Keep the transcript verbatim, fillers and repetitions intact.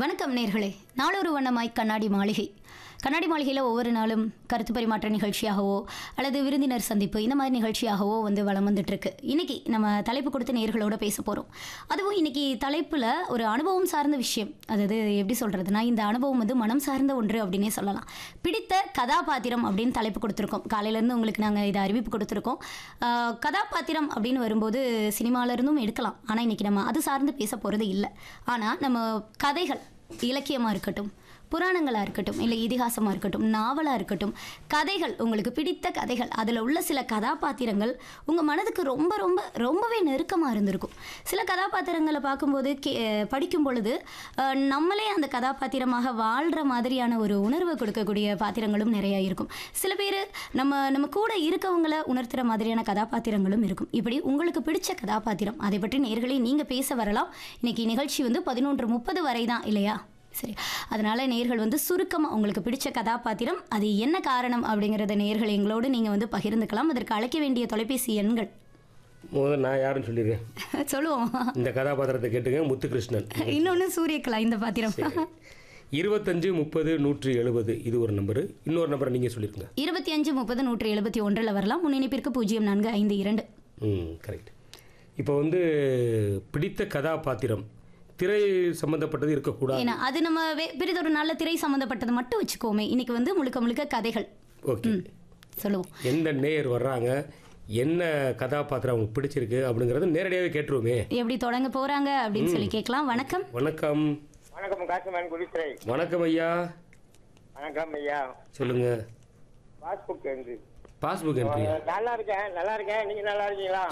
வணக்கம் நேர்களே. நாளொரு வண்ணமாய் கண்ணாடி மாளிகை. கண்ணாடி மாளிகையில் ஒவ்வொரு நாளும் கருத்து பரிமாற்ற நிகழ்ச்சியாகவோ அல்லது விருந்தினர் சந்திப்பு இந்த மாதிரி நிகழ்ச்சியாகவோ வந்து வளம் வந்துட்டுருக்கு. இன்றைக்கி நம்ம தலைப்பு கொடுத்து நேர்களோட பேச போகிறோம். அதுவும் இன்றைக்கி தலைப்பில் ஒரு அனுபவம் சார்ந்த விஷயம். அதாவது எப்படி சொல்கிறதுனா, இந்த அனுபவம் வந்து மனம் சார்ந்த ஒன்று அப்படின்னே சொல்லலாம். பிடித்த கதாபாத்திரம் அப்படின்னு தலைப்பு கொடுத்துருக்கோம். காலையிலேருந்து உங்களுக்கு நாங்கள் இதை அறிவிப்பு கொடுத்துருக்கோம். கதாபாத்திரம் அப்படின்னு வரும்போது சினிமாவிலேருந்தும் எடுக்கலாம். ஆனால் இன்றைக்கி நம்ம அது சார்ந்து பேச போகிறது இல்லை. ஆனால் நம்ம கதைகள், இலக்கியமாக இருக்கட்டும், புராணங்களாக இருக்கட்டும், இல்லை இதிகாசமாக இருக்கட்டும், நாவலாக இருக்கட்டும், கதைகள், உங்களுக்கு பிடித்த கதைகள், அதில் உள்ள சில கதாபாத்திரங்கள் உங்கள் மனதுக்கு ரொம்ப ரொம்ப ரொம்பவே நெருக்கமாக இருந்திருக்கும். சில கதாபாத்திரங்களை பார்க்கும்போது கே படிக்கும் பொழுது நம்மளே அந்த கதாபாத்திரமாக வாழ்கிற மாதிரியான ஒரு உணர்வை கொடுக்கக்கூடிய பாத்திரங்களும் நிறையா இருக்கும். சில பேர் நம்ம நம்ம கூட இருக்கவங்களை உணர்த்துகிற மாதிரியான கதாபாத்திரங்களும் இருக்கும். இப்படி உங்களுக்கு பிடிச்ச கதாபாத்திரம், அதை பற்றி நேர்களே நீங்கள் பேச வரலாம். இன்றைக்கி நிகழ்ச்சி வந்து பதினொன்று முப்பது வரை தான் இல்லையா? சரி, அதனால் நேர்கள் வந்து சுருக்கமாக உங்களுக்கு பிடிச்ச கதாபாத்திரம், அது என்ன காரணம் அப்படிங்கிறத நேர்கள் எங்களோடு நீங்கள் வந்து பகிர்ந்துக்கலாம். அதற்கு அழைக்க வேண்டிய தொலைபேசி எண்கள் முதல்ல நான் யாருன்னு சொல்லிடுறேன். சொல்லுவோம். இந்த கதாபாத்திரத்தை கேட்டுங்க. முத்துகிருஷ்ணன். இன்னொன்று சூரியகலா. இந்த பாத்திரம் இருபத்தஞ்சு முப்பது நூற்றி எழுபது இது ஒரு நம்பரு. இன்னொரு நம்பரை நீங்கள் சொல்லியிருங்க. இருபத்தி அஞ்சு முப்பது நூற்றி எழுபத்தி ஒன்றில் வரலாம். முன்னிணைப்பிற்கு பூஜ்ஜியம் நான்கு ஐந்து இரண்டு. ம் கரெக்ட். இப்போ வந்து பிடித்த கதாபாத்திரம் திரை சம்மந்தப்பட்டது இருக்கக்கூடாது. ஏன்னா அது நம்ம பெரிதொரு நல்ல திரை சம்மந்தப்பட்டது மட்டும் வச்சுக்கோமே. இன்னைக்கு வந்து முழுக்க முழுக்க கதைகள். ஓகே, சொல்லுவோம். எந்த நேயர் வர்றாங்க, என்ன கதாபாத்திரம் அவங்களுக்கு பிடிச்சிருக்கு அப்படிங்கிறத நேரடியாகவே கேட்டுருவோமே. எப்படி தொடங்க போகிறாங்க அப்படின்னு சொல்லி கேட்கலாம். வணக்கம். வணக்கம். வணக்கம் காசிமன் குடித்துறை. வணக்கம் ஐயா. வணக்கம் ஐயா. சொல்லுங்க. Passbook entry. Passbook entry. நல்லா இருக்கேன், நல்லா இருக்கேன். நீங்கள் நல்லா இருக்கீங்களா?